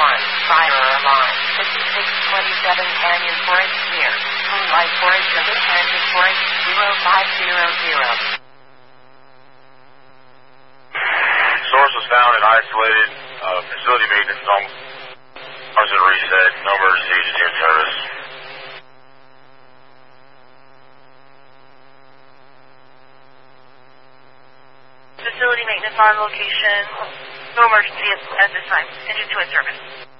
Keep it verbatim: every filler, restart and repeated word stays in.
one, fire alarm, fifty-six twenty-seven Canyon Forest near, Moonlight Forest of Kansas Forest, zero five zero zero. Source was found and isolated. Uh, facility maintenance on Carson reset. No emergency engineer service. Facility maintenance on location. No emergency at, at this time. Engine to in service.